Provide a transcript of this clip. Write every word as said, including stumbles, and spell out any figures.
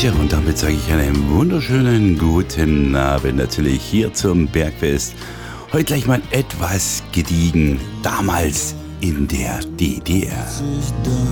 Tja, und damit sage ich einen wunderschönen guten Abend natürlich hier zum Bergfest. Heute gleich mal etwas gediegen, damals in der D D R.